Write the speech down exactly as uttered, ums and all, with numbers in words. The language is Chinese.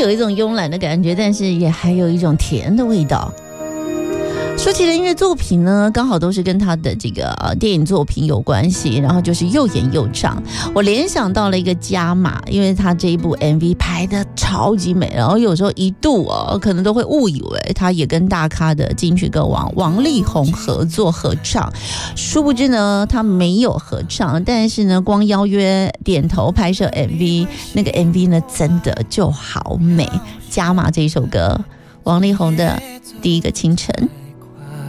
有一种慵懒的感觉，但是也还有一种甜的味道。舒淇的音乐作品呢，刚好都是跟他的这个、呃、电影作品有关系，然后就是又演又唱。我联想到了一个加码，因为他这一部 M V 拍的超级美，然后有时候一度哦，可能都会误以为他也跟大咖的金曲歌王王力宏合作合唱，殊不知呢，他没有合唱，但是呢，光邀约点头拍摄 M V， 那个 M V 呢，真的就好美。加码这一首歌，王力宏的《第一个清晨》。